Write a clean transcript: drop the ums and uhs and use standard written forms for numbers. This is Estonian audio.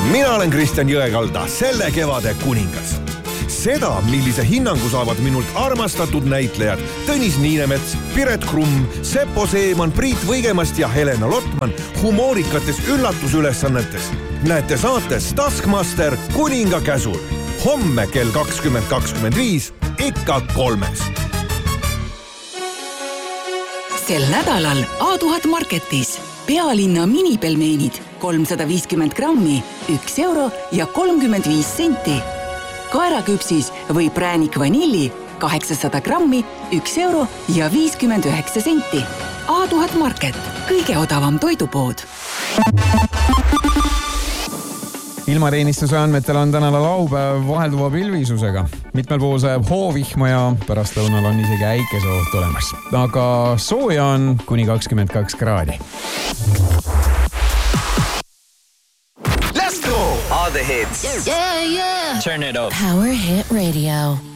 Mina olen Kristjan Jõekalda, selle kevade kuningas. Seda, millise hinnangu saavad minult armastatud näitlejad Tõnis Niinemets, Piret Krumm, Seppo Seeman, Priit Võigemast ja Helena Lotman humoorikates üllatusülesannetes. Näete saates Taskmaster kuninga käsul. Homme kell 20.25 ikka 3. Sel nädalal A1000 Marketis pealinna minipelmeenid 350 grammi, 1 euro ja 35 senti. Kaeraküpsis või präänik vanilli 800 grammi, 1 euro ja 59 senti. A1000 Market, kõige odavam toidupood. Ilmateenistuse andmetel on tänane laupäev vahelduva pilvisusega. Mitmel pool sajab hoovihma ja pärast lõunal on isegi äikeseoht olemas. Aga sooja on kuni 22 kraadi. Let's go! All the hits. Yeah. Turn it up. Power Hit Radio.